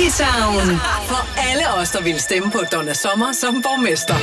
Town. For alle os, der vil stemme på Donna Sommer som borgmester.